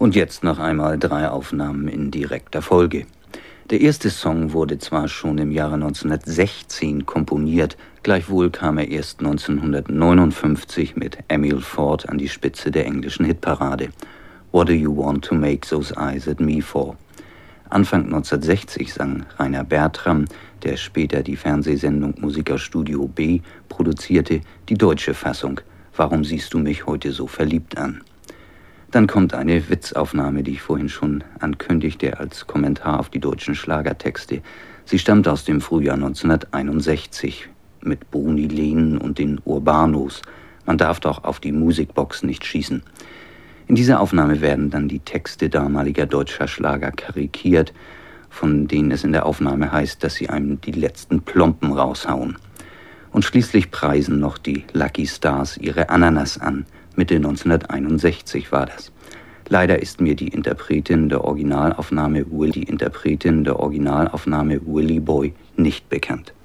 Und jetzt noch einmal 3 Aufnahmen in direkter Folge. Der erste Song wurde zwar schon im Jahre 1916 komponiert, gleichwohl kam er erst 1959 mit Emile Ford an die Spitze der englischen Hitparade. What do you want to make those eyes at me for? Anfang 1960 sang Rainer Bertram, der später die Fernsehsendung Musikerstudio B produzierte, die deutsche Fassung Warum siehst du mich heute so verliebt an? Dann kommt eine Witzaufnahme, die ich vorhin schon ankündigte, als Kommentar auf die deutschen Schlagertexte. Sie stammt aus dem Frühjahr 1961 mit Bruni Lehnen und den Urbanos. Man darf doch auf die Musikbox nicht schießen. In dieser Aufnahme werden dann die Texte damaliger deutscher Schlager karikiert, von denen es in der Aufnahme heißt, dass sie einem die letzten Plomben raushauen. Und schließlich preisen noch die Lucky Stars ihre Ananas an. Mitte 1961 war das. Leider ist mir die Interpretin der Originalaufnahme Willy Boy nicht bekannt.